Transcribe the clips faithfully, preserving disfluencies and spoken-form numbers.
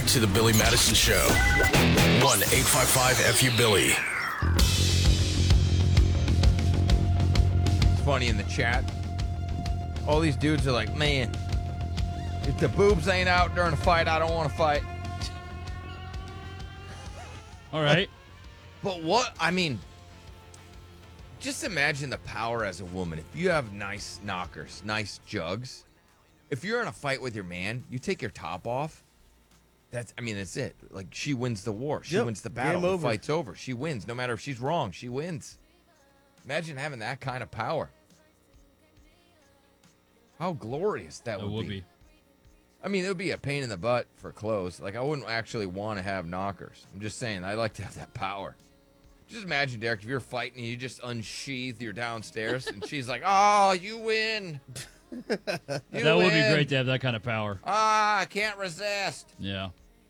back to the Billy Madison Show. one eight five five F U Billy. It's funny in the chat. All these dudes are like, man, if the boobs ain't out during a fight, I don't want to fight. All right. But what, I mean, just imagine the power as a woman. If you have nice knockers, nice jugs, if you're in a fight with your man, you take your top off. That's, I mean, that's it. Like, she wins the war. She Yep, wins the battle. game The over. fight's over. She wins. No matter if she's wrong, she wins. Imagine having that kind of power. How glorious that It would, would be. be. I mean, it would be a pain in the butt for clothes. Like, I wouldn't actually want to have knockers. I'm just saying, I'd like to have that power. Just imagine, Derek, if you're fighting and you just unsheath your downstairs and she's like, oh, you win. You That would be win. great to have that kind of power. Ah, I can't resist. Yeah.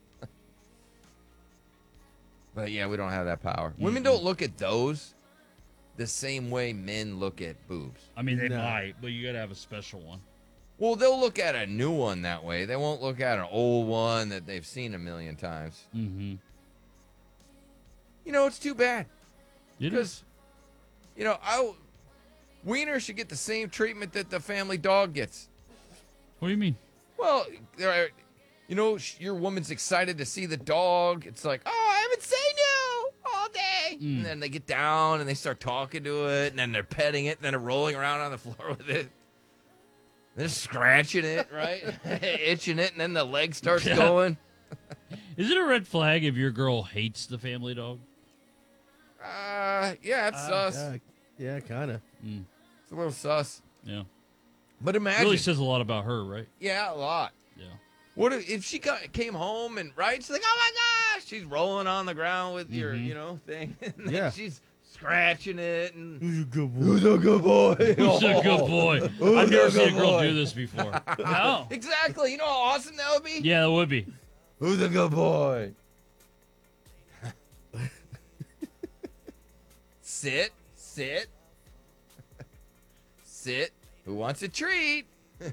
But yeah, we don't have that power. Women don't look at those the same way men look at boobs. I mean, they No. might, but you got to have a special one. Well, they'll look at a new one that way. They won't look at an old one that they've seen a million times. Mm-hmm. You know, it's too bad. It Because, is. you know, I, Wiener should get the same treatment that the family dog gets. What do you mean? Well, there are, you know, sh- your woman's excited to see the dog. It's like, oh, I haven't seen you all day. Mm. And then they get down and they start talking to it, and then they're petting it, and then they're rolling around on the floor with it. They're scratching it, right? Itching it, and then the leg starts Yeah. going. Is it a red flag if your girl hates the family dog? Uh, yeah, it's sus. Yeah, yeah kind of. It's a little sus. Yeah. But imagine, Really says a lot about her, right? yeah, a lot. Yeah. What if, if she got, came home and, right, she's like, oh my gosh, she's rolling on the ground with your, Mhm. you know, thing. And then Yeah. she's scratching it. And Who's a good boy? who's a good boy? Who's a good boy? Who's I've never a seen a good girl boy? do this before. No. Exactly. You know how awesome that would be? Yeah, it would be. Who's a good boy? Sit, sit, sit. Who wants a treat?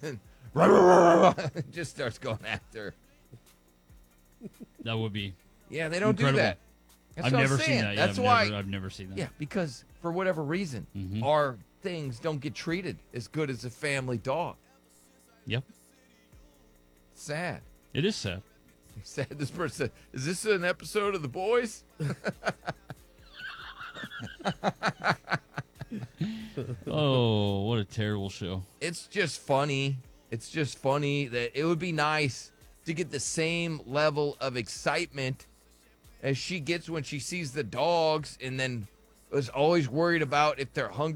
Just starts going after. That would be. Yeah, they don't Incredible. do that. That's I've what I'm never seen saying. that. Yeah, That's I've why. Never, I've never seen that. Yeah, because for whatever reason, Mhm. our things don't get treated as good as a family dog. Yep. Sad. It is sad. Sad. This person said, is this an episode of The Boys? Oh, what a terrible show. It's just funny. It's just funny that it would be nice to get the same level of excitement as she gets when she sees the dogs, and then is always worried about if they're hungry